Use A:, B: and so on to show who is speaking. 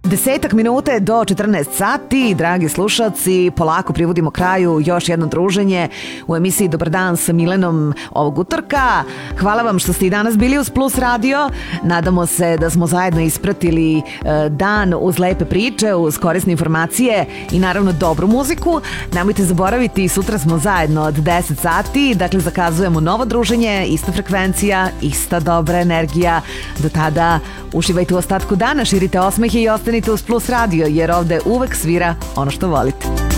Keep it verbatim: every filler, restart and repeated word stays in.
A: Desetak minute do četrnaest sati, dragi slušalci, polako privodimo kraju još jedno druženje u emisiji Dobar dan sa Milenom ovog utorka. Hvala vam što ste i danas bili uz Plus Radio. Nadamo se da smo zajedno ispratili dan uz lepe priče, uz korisne informacije i naravno dobru muziku. Nemojte zaboraviti, sutra smo zajedno od deset sati, dakle zakazujemo novo druženje, ista frekvencija, ista dobra energija. Do tada uživajte u ostatku dana, širite osmehe i ostanite uz Plus Radio, jer ovde uvek svira ono što volite.